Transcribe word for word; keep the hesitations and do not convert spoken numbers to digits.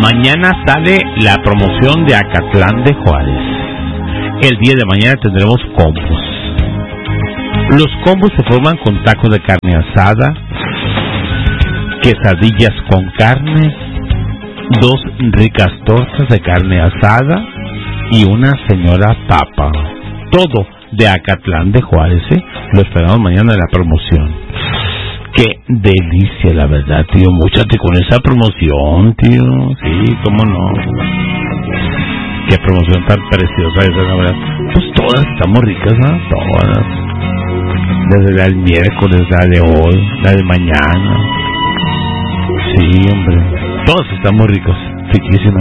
Mañana sale la promoción de Acatlán de Juárez. El día de mañana tendremos combos. Los combos se forman con tacos de carne asada, quesadillas con carne, dos ricas tortas de carne asada y una señora papa. Todo de Acatlán de Juárez, ¿eh? Lo esperamos mañana en la promoción. Qué delicia, la verdad, tío. Múchate con esa promoción, tío. Sí, cómo no. Qué promoción tan preciosa esa, la verdad. Pues todas estamos ricas, ¿no? Todas. Desde la del miércoles, la de hoy, la de mañana. Sí, hombre. Todas estamos ricas. Riquísimas.